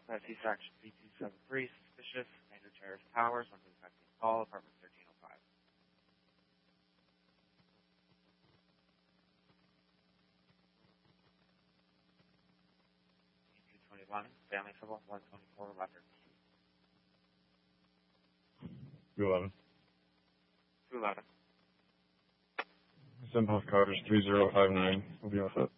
C-Section B273, suspicious, Major Terrace Towers, 125 call, apartment 1305. 221, Family Civil, 124, Leopard. 211. 211. Sim House Cottage 3059. We'll be all set.